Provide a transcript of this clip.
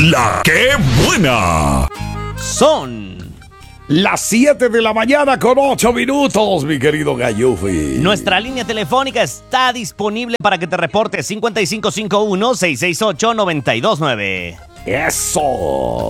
La que buena. Son las 7 de la mañana con 8 minutos, mi querido Gallufi. Nuestra línea telefónica está disponible para que te reportes 5551-668-929. Eso.